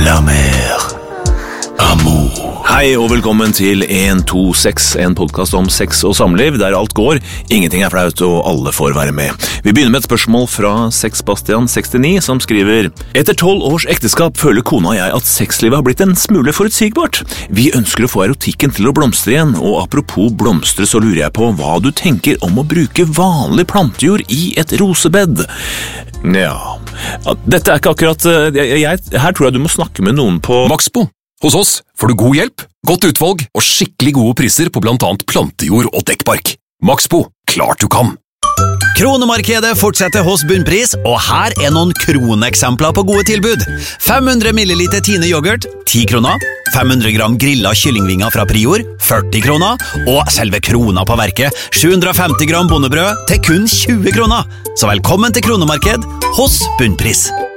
la mer. Amour. Hei og velkommen til 126, en podcast om sex og samliv, der alt går, ingenting er flaut og alle får være med. Vi begynner med et spørsmål fra Sexbastian69 som skriver: Etter 12 års ekteskap føler kona og jeg at sexlivet har blitt en smule forutsigbart. Vi ønsker å få erotikken til å blomstre igjen, og apropos blomstre så lurer jeg på hva du tenker om å bruke vanlig plantejord i et rosebed. Ja, dette er ikke akkurat... her tror jeg du må snakke med noen på... Maxbo. Hos oss får du god hjelp, godt utvalg og skikkelig gode priser på blant annet plantejord og dekkbark. Maxbo, klart du kan! Kronemarkedet fortsetter hos Bunnpris, og her er noen kroneksempler på gode tilbud. 500 ml Tine yoghurt, 10 kroner. 500 gram grillet kyllingvinger fra Prior, 40 kroner. Og selve krona på verket, 750 gram bondebrød til kun 20 kroner. Så velkommen til Kronemarked hos Bunnpris.